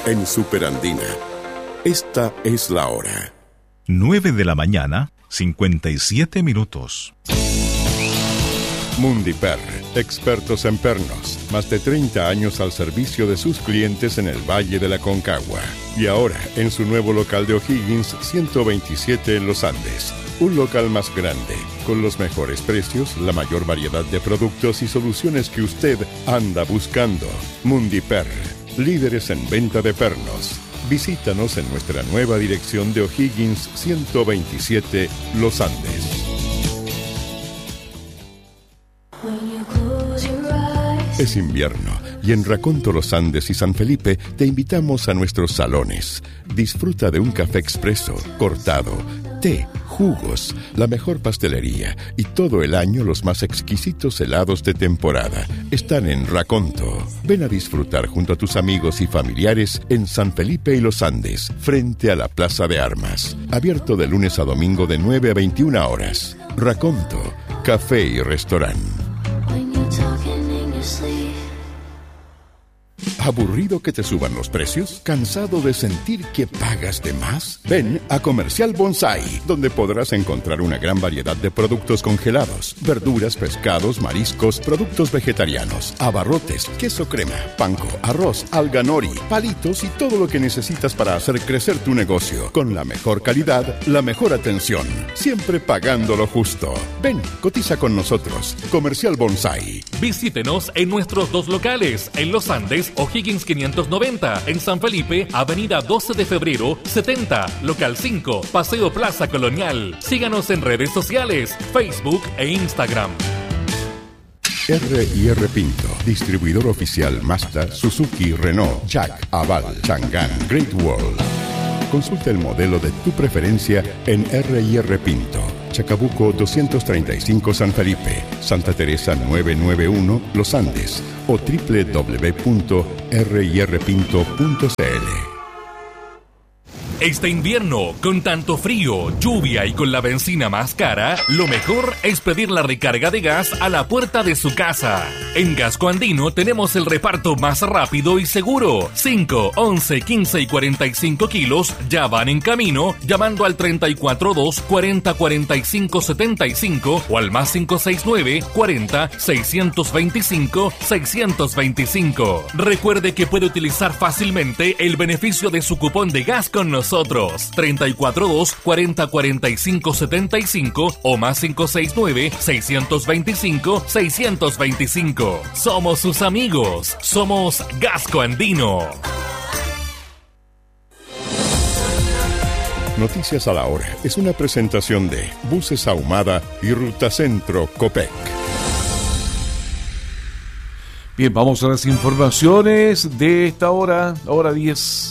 en Superandina. Esta es la hora. 9:57 a.m. Mundiper, expertos en pernos. Más de 30 años al servicio de sus clientes en el Valle de la Concagua. Y ahora, en su nuevo local de O'Higgins, 127 en Los Andes. Un local más grande, con los mejores precios, la mayor variedad de productos y soluciones que usted anda buscando. Mundiper, líderes en venta de pernos. Visítanos en nuestra nueva dirección de O'Higgins 127, Los Andes. Es invierno y en Raconto Los Andes y San Felipe te invitamos a nuestros salones. Disfruta de un café expreso, cortado, té, jugos, la mejor pastelería y todo el año los más exquisitos helados de temporada. Están en Raconto. Ven a disfrutar junto a tus amigos y familiares en San Felipe y Los Andes, frente a la Plaza de Armas. Abierto de lunes a domingo de 9 a 21 horas. Raconto, café y restaurante. ¿Aburrido que te suban los precios? ¿Cansado de sentir que pagas de más? Ven a Comercial Bonsai, donde podrás encontrar una gran variedad de productos congelados, verduras, pescados, mariscos, productos vegetarianos, abarrotes, queso crema, panko, arroz, alga nori, palitos y todo lo que necesitas para hacer crecer tu negocio. Con la mejor calidad, la mejor atención, siempre pagando lo justo. Ven, cotiza con nosotros. Comercial Bonsai. Visítenos en nuestros dos locales, en Los Andes, O'Higgins 590, en San Felipe, Avenida 12 de Febrero, 70, Local 5, Paseo Plaza Colonial. Síganos en redes sociales, Facebook e Instagram. R&R Pinto, distribuidor oficial Mazda, Suzuki, Renault, Jack, Aval, Chang'an, Great Wall. Consulta el modelo de tu preferencia en R&R Pinto, Chacabuco 235 San Felipe, Santa Teresa 991 Los Andes o www.rirpinto.cl. Este invierno, con tanto frío, lluvia y con la benzina más cara, lo mejor es pedir la recarga de gas a la puerta de su casa. En Gasco Andino tenemos el reparto más rápido y seguro. 5, 11, 15 y 45 kilos ya van en camino, llamando al 342 40 45 75 o al más 569 40 625 625. Recuerde que puede utilizar fácilmente el beneficio de su cupón de gas con nosotros. 342 40 45 75 o más 569 625 625. Somos sus amigos. Somos Gasco Andino. Noticias a la hora es una presentación de Buses Ahumada y Ruta Centro Copec. Bien, vamos a las informaciones de esta hora 10.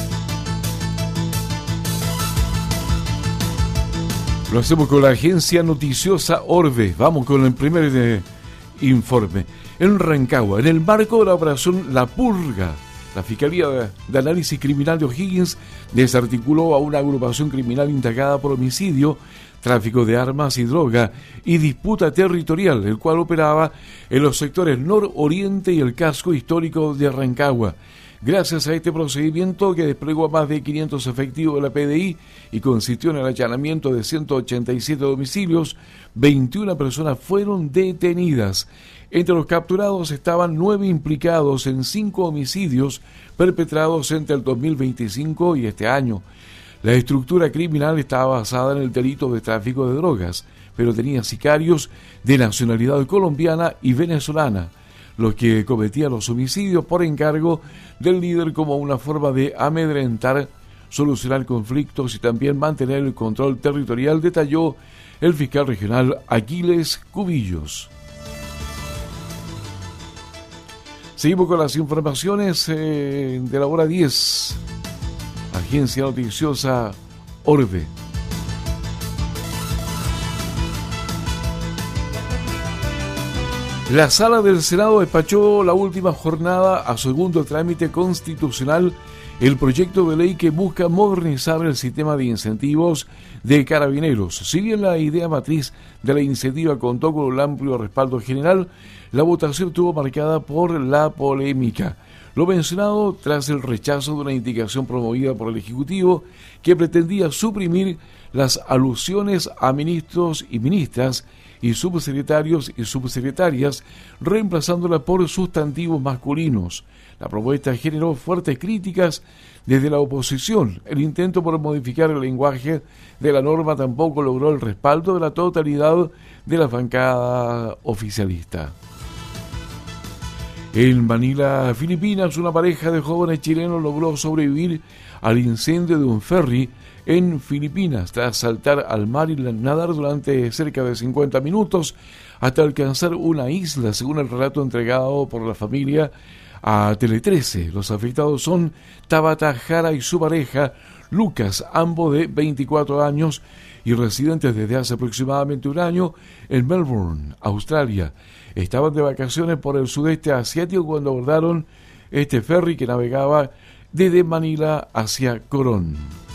Lo hacemos con la agencia noticiosa Orbe. Vamos con el primer informe. En Rancagua, en el marco de la operación La Purga, la Fiscalía de Análisis Criminal de O'Higgins desarticuló a una agrupación criminal integrada por homicidio, tráfico de armas y droga y disputa territorial, el cual operaba en los sectores nororiente y el casco histórico de Rancagua. Gracias a este procedimiento, que desplegó a más de 500 efectivos de la PDI y consistió en el allanamiento de 187 domicilios, 21 personas fueron detenidas. Entre los capturados estaban 9 implicados en 5 homicidios perpetrados entre el 2025 y este año. La estructura criminal estaba basada en el delito de tráfico de drogas, pero tenía sicarios de nacionalidad colombiana y venezolana, los que cometían los homicidios por encargo del líder como una forma de amedrentar, solucionar conflictos y también mantener el control territorial, detalló el fiscal regional Aquiles Cubillos. Seguimos con las informaciones de la hora 10. Agencia noticiosa Orbe. La Sala del Senado despachó la última jornada a segundo trámite constitucional el proyecto de ley que busca modernizar el sistema de incentivos de carabineros. Si bien la idea matriz de la iniciativa contó con un amplio respaldo general, la votación estuvo marcada por la polémica. Lo mencionado tras el rechazo de una indicación promovida por el Ejecutivo que pretendía suprimir las alusiones a ministros y ministras y subsecretarios y subsecretarias, reemplazándola por sustantivos masculinos. La propuesta generó fuertes críticas desde la oposición. El intento por modificar el lenguaje de la norma tampoco logró el respaldo de la totalidad de la bancada oficialista. En Manila, Filipinas, una pareja de jóvenes chilenos logró sobrevivir al incendio de un ferry en Filipinas tras saltar al mar y nadar durante cerca de 50 minutos hasta alcanzar una isla, según el relato entregado por la familia a Tele 13. Los afectados son Tabata Jara y su pareja, Lucas, ambos de 24 años y residentes desde hace aproximadamente un año en Melbourne, Australia. Estaban de vacaciones por el sudeste asiático cuando abordaron este ferry que navegaba desde Manila hacia Corón.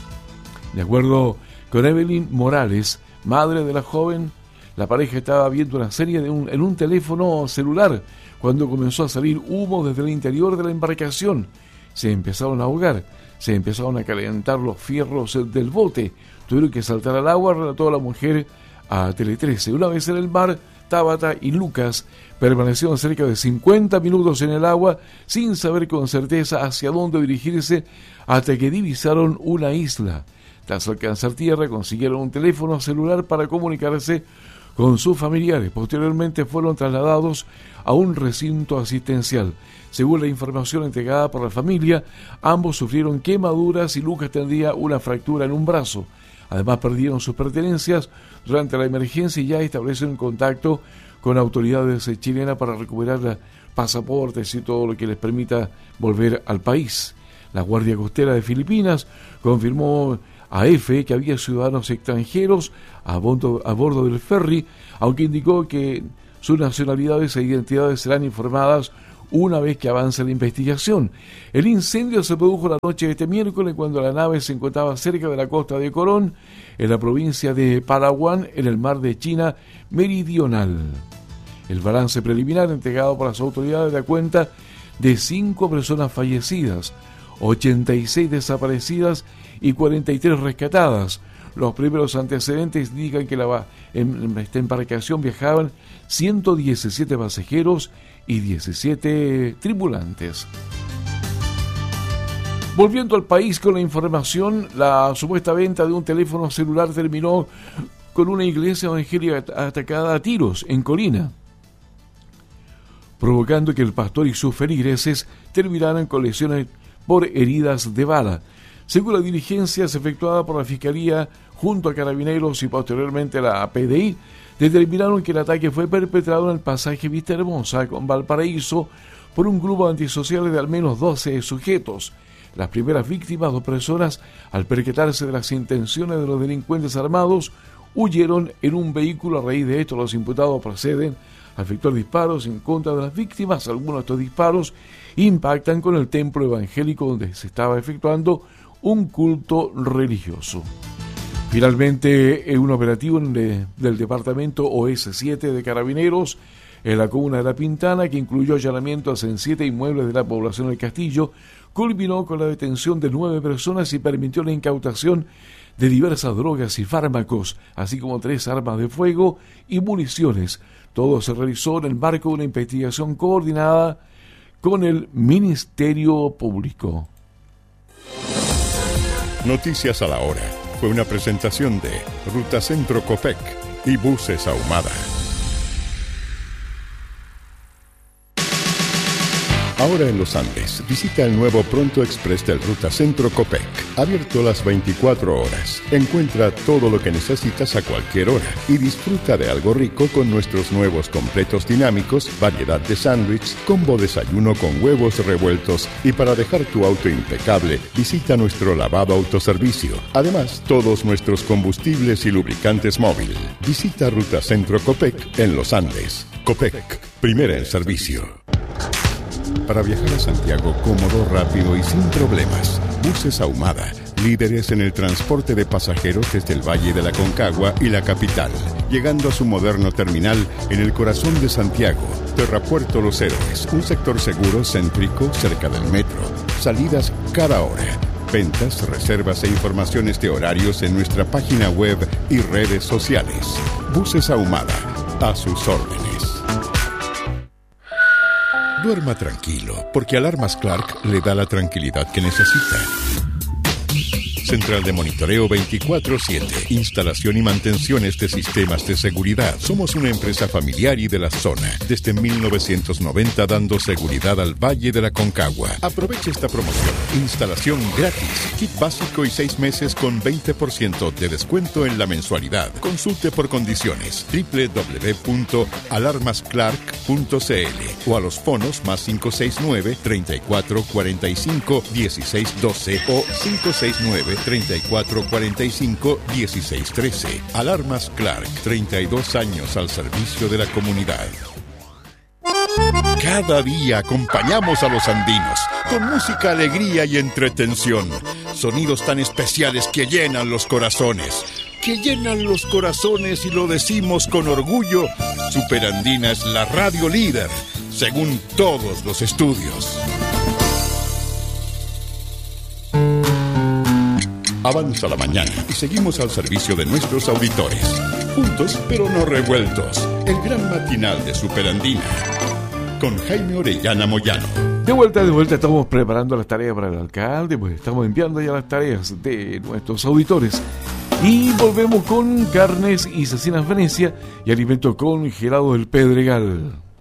De acuerdo con Evelyn Morales, madre de la joven, la pareja estaba viendo una serie en un teléfono celular cuando comenzó a salir humo desde el interior de la embarcación. Se empezaron a ahogar, se empezaron a calentar los fierros del bote. Tuvieron que saltar al agua, relató la mujer a Tele 13. Una vez en el mar, Tabata y Lucas permanecieron cerca de 50 minutos en el agua sin saber con certeza hacia dónde dirigirse hasta que divisaron una isla. Tras alcanzar tierra consiguieron un teléfono celular para comunicarse con sus familiares. Posteriormente fueron trasladados a un recinto asistencial. Según la información entregada por la familia, ambos sufrieron quemaduras y Lucas tendría una fractura en un brazo. Además perdieron sus pertenencias durante la emergencia y ya establecen contacto con autoridades chilenas para recuperar pasaportes y todo lo que les permita volver al país. La Guardia Costera de Filipinas confirmó a EFE que había ciudadanos extranjeros a bordo del ferry, aunque indicó que sus nacionalidades e identidades serán informadas una vez que avance la investigación. El incendio se produjo la noche de este miércoles cuando la nave se encontraba cerca de la costa de Corón, en la provincia de Palawan, en el mar de China Meridional. El balance preliminar entregado por las autoridades da cuenta de 5 personas fallecidas, 86 desaparecidas y 43 rescatadas. Los primeros antecedentes indican que en esta embarcación viajaban 117 pasajeros y 17 tripulantes. Volviendo al país con la información, la supuesta venta de un teléfono celular terminó con una iglesia evangélica atacada a tiros en Colina, provocando que el pastor y sus feligreses terminaran con lesiones por heridas de bala. Según la diligencia efectuada por la Fiscalía junto a Carabineros y posteriormente la PDI, determinaron que el ataque fue perpetrado en el pasaje Vista Hermosa con Valparaíso por un grupo antisocial de al menos 12 sujetos. Las primeras víctimas, 2 personas, al percatarse de las intenciones de los delincuentes armados, huyeron en un vehículo. A raíz de esto, los imputados proceden a efectuar disparos en contra de las víctimas. Algunos de estos disparos impactan con el templo evangélico donde se estaba efectuando un culto religioso. Finalmente, un operativo del departamento OS7 de Carabineros en la comuna de La Pintana, que incluyó allanamientos en 7 inmuebles de la población del Castillo, culminó con la detención de 9 personas y permitió la incautación de diversas drogas y fármacos, así como 3 armas de fuego y municiones. Todo se realizó en el marco de una investigación coordinada con el Ministerio Público. Noticias a la hora. Fue una presentación de Ruta Centro Copec y Buses Ahumada. Ahora en los Andes, visita el nuevo Pronto Express del Ruta Centro Copec, abierto las 24 horas. Encuentra todo lo que necesitas a cualquier hora y disfruta de algo rico con nuestros nuevos completos dinámicos, variedad de sándwich, combo desayuno con huevos revueltos y para dejar tu auto impecable, visita nuestro lavado autoservicio. Además, todos nuestros combustibles y lubricantes móvil. Visita Ruta Centro Copec en los Andes. Copec, primera en servicio. Para viajar a Santiago cómodo, rápido y sin problemas. Buses Ahumada, líderes en el transporte de pasajeros desde el Valle de la Concagua y la capital. llegando a su moderno terminal en el corazón de Santiago. Terrapuerto Los Héroes, un sector seguro, céntrico, cerca del metro. Salidas cada hora. Ventas, reservas e informaciones de horarios en nuestra página web y redes sociales. Buses Ahumada, a sus órdenes. Duerma tranquilo, porque Alarmas Clark le da la tranquilidad que necesita. Central de monitoreo 24/7. Instalación y mantenciones de sistemas de seguridad. Somos una empresa familiar y de la zona. Desde 1990 dando seguridad al Valle de la Concagua. Aproveche esta promoción. Instalación gratis. Kit básico y 6 meses con 20% de descuento en la mensualidad. Consulte por condiciones. www.alarmasclark.cl o a los fonos más 569 34 45 16 12 o 569 34 45 16 13. Alarmas Clark, 32 años al servicio de la comunidad. Cada día acompañamos a los andinos con música, alegría y entretención. Sonidos tan especiales que llenan los corazones. Que llenan los corazones y lo decimos con orgullo. Superandina es la radio líder, según todos los estudios. Avanza la mañana y seguimos al servicio de nuestros auditores. Juntos, pero no revueltos. El gran matinal de Superandina. Con Jaime Orellana Moyano. De vuelta, estamos preparando las tareas para el alcalde, pues estamos enviando ya las tareas de nuestros auditores. Y volvemos con carnes y cecinas Venecia y alimentos congelados del Pedregal.